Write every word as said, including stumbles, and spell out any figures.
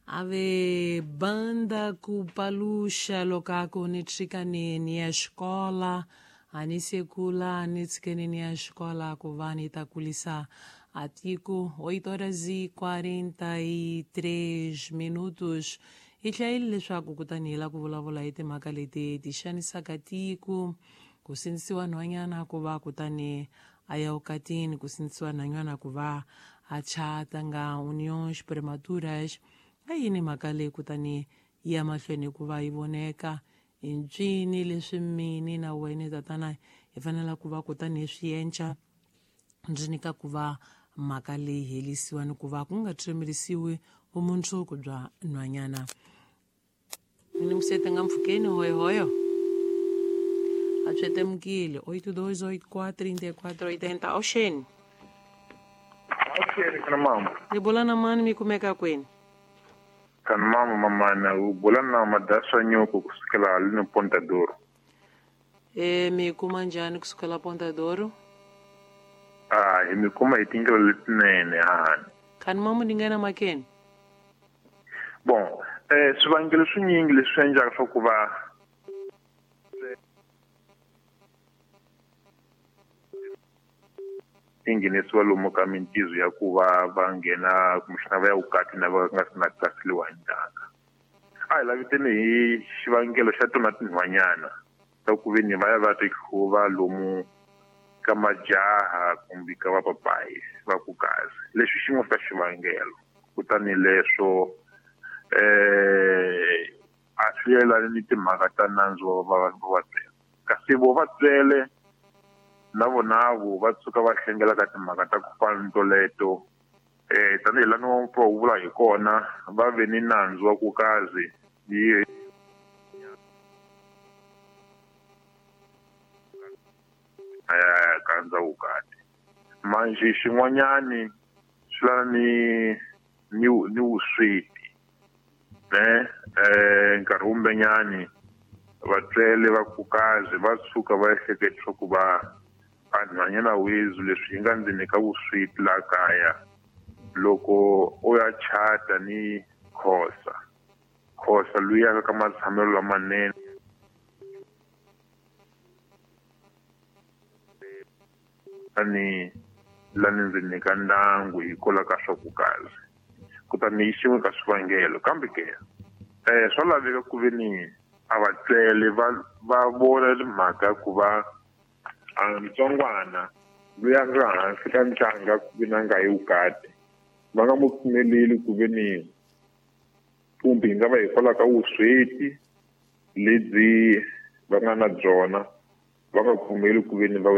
ave banda kupalusha lokako ni trikaneni ya xikola ani sekula ani tsikaneni ya xikola kuvani takulisa atiku oito horas e quarenta e três minutos hi hlayile leswaku kutani hi la ku vulavula hi timhaka leti ti xanisaka tiko ku sindzisiwa nhwanyana ku va kutani a ya vukatini ku sindzisiwa nhwanyana ku va a chata nga uniões prematuras a yini mhaka leyi kutani yi ya mahlweni ku va yi voneka hi ncini leswi mini na wena tatana hi fanela ku va kutani hi swi endla ndzini ka ku va mhaka leyi helisiwa ni ku va ku nga tremerisiwi vumundzuku bya nhwanyana ni musete nga mpfhukeni hoyohoyo a twetemukile oito dois oito quatro trinta e quatro oitenta oxeni oxeni kana mama ni bula na mani mi kumeka kwini kana mama mamana u bula na madasa nyoko kusukela halini Ponta d'Oro e mi kuma njhani kusukela Ponta d'Oro ah hi mi kuma hi tindlela letinene hani khani mama ni nghena makeni bon eh swivangelo swinyingi leswi endlaka swa ku va tinghenisiwa lomu ka mintizo ya ku va va nghena kumixana va ya vukati na va nga si na kasiliwa hi ntanga a hi laviteni hi xivangelo xa tona tinhwanyana ta ku ve ni va ya va tikhuva lomu ka majaha kumbe ka vapapayi va ku kazi leswi xin'we ka xivangelo kutani leswo eh a swi yelani ni timhaka ta nandzu wa vatswele kasi vo vatswele na vonavo va tsuka va hlengela ka timhaka ta ku fana ni toleto eh tanihi lani wa mpfa wu vula hi kona va ve ni nandzu wa ku kazi yi kandza vukati manje xin'wanyani swi lava ni ni ni vusweti ne eh nkarhi wumbenyani vatswele va ku kazi va suka va ehleketa ku va nhwanyana wizu leswi yi nga ndzeni ka vuswiti laha kaya loko u ya chata ni khosa khosa luya ka matshamelo lamanene ani lani ndzeni ka ndyangu hi kola ka swa ku kazi kutani hi xin'we ka swivangelo kambe ke eh swa laveka ku ve ni a vatswele va va vona mhaka ku va a ntsongwana loyi a nga hansi ka ntanga ku ve na nga yi vukati va nga mu pfumeleli ku ve ni kumbe hi nga va hikwalaho ka vusweti lebyi va nga na byona va nga pfumeli ku ve ni va